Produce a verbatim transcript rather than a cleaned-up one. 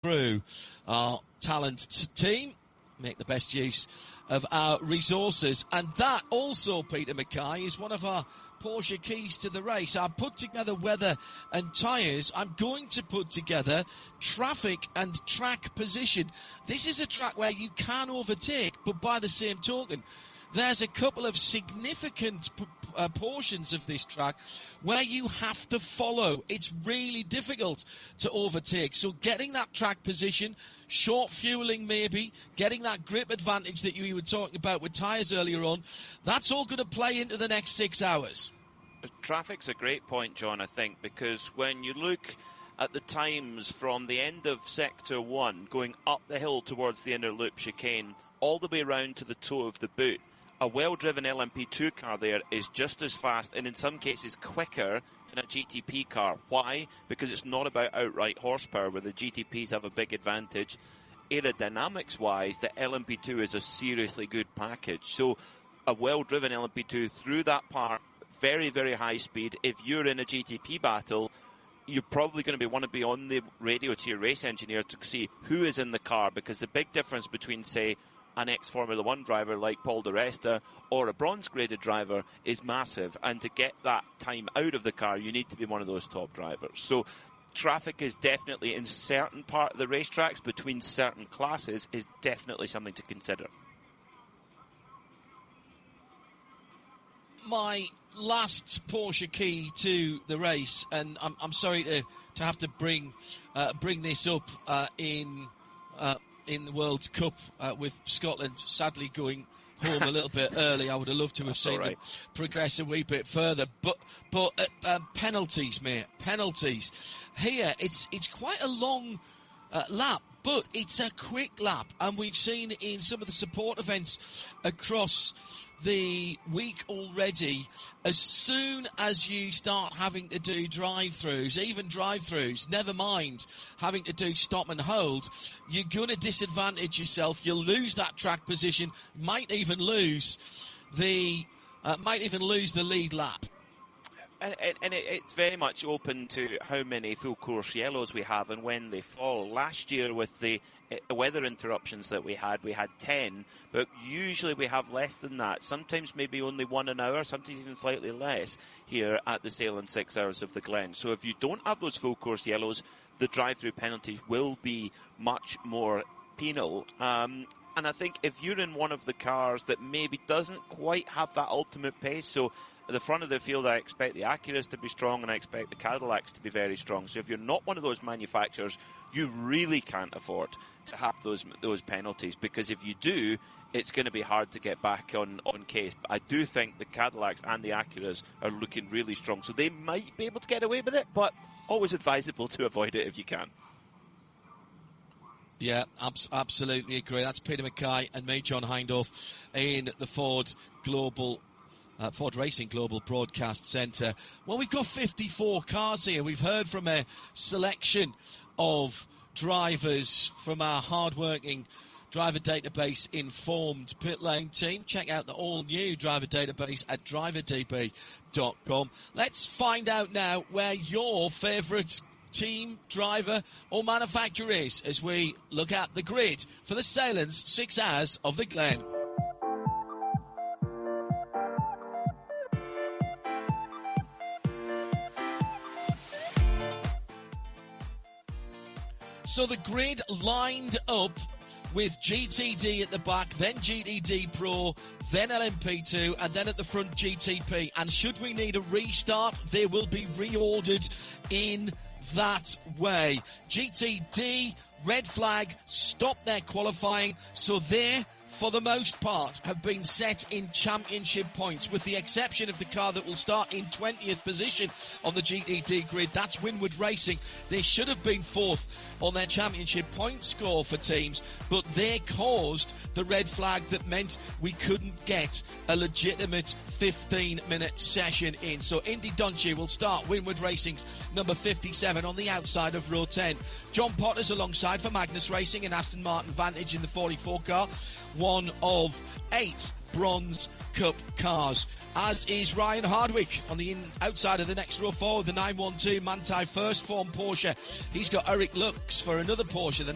through our talent t- team, make the best use of our resources. And that also, Peter Mackay, is one of our Porsche keys to the race. I put together weather and tyres. I'm going to put together traffic and track position. This is a track where you can overtake, but by the same token, there's a couple of significant p- uh, portions of this track where you have to follow. It's really difficult to overtake. So getting that track position, short fueling maybe, getting that grip advantage that you were talking about with tyres earlier on, that's all going to play into the next six hours. Traffic's a great point, John, I think, because when you look at the times from the end of Sector one going up the hill towards the inner loop chicane all the way around to the toe of the boot, a well-driven L M P two car there is just as fast and in some cases quicker than a G T P car. Why? Because it's not about outright horsepower where the G T Ps have a big advantage. Aerodynamics-wise, the L M P two is a seriously good package. So a well-driven L M P two through that part, very, very high speed. If you're in a G T P battle, you're probably going to be want to be on the radio to your race engineer to see who is in the car, because the big difference between, say, an ex-Formula One driver like Paul di Resta or a bronze-graded driver is massive. And to get that time out of the car, you need to be one of those top drivers. So traffic is definitely, in certain part of the racetracks between certain classes, is definitely something to consider. My last Porsche key to the race, and I'm, I'm sorry to, to have to bring uh, bring this up uh, in uh, in the World Cup uh, with Scotland sadly going home a little bit early. I would have loved to have seen right. them progress a wee bit further. But but uh, um, penalties, mate, penalties. Here, it's it's quite a long uh, lap, but it's a quick lap, and we've seen in some of the support events across the week already, as soon as you start having to do drive-throughs, even drive-throughs, never mind having to do stop and hold, you're going to disadvantage yourself. You'll lose that track position, might even lose the uh, might even lose the lead lap. And, and, and it, it's very much open to how many full course yellows we have and when they fall. Last year with the uh, weather interruptions that we had, we had ten, but usually we have less than that. Sometimes maybe only one an hour, sometimes even slightly less here at the Salem Six Hours of the Glen. So if you don't have those full course yellows, the drive-through penalties will be much more penal. Um, and I think if you're in one of the cars that maybe doesn't quite have that ultimate pace, so at the front of the field, I expect the Acuras to be strong and I expect the Cadillacs to be very strong. So if you're not one of those manufacturers, you really can't afford to have those those penalties, because if you do, it's going to be hard to get back on, on case. But I do think the Cadillacs and the Acuras are looking really strong. So they might be able to get away with it, but always advisable to avoid it if you can. Yeah, abs- absolutely agree. That's Peter Mackay and me, John Hindhaugh, in the Ford Global Uh, Ford Racing Global Broadcast Centre. Well, we've got fifty-four cars here. We've heard from a selection of drivers from our hard-working driver database informed pit lane team. Check out the all-new driver database at driver d b dot com. Let's find out now where your favourite team, driver or manufacturer is as we look at the grid for the Salens Six Hours of the Glen. So the grid lined up with G T D at the back, then G T D Pro, then L M P two, and then at the front G T P. And should we need a restart, they will be reordered in that way. G T D, red flag, stopped their qualifying, so they're, for the most part, have been set in championship points, with the exception of the car that will start in twentieth position on the G T D grid. That's Winward Racing. They should have been fourth on their championship point score for teams, but they caused the red flag that meant we couldn't get a legitimate fifteen-minute session in. So Indy Dontje will start Winward Racing's number fifty-seven on the outside of row ten. John Potter's alongside for Magnus Racing and Aston Martin Vantage in the forty-four car, one of eight Bronze Cup cars, as is Ryan Hardwick on the in, outside of the next row forward, the nine one two Manthey First Form Porsche. He's got Eric Lux for another Porsche, the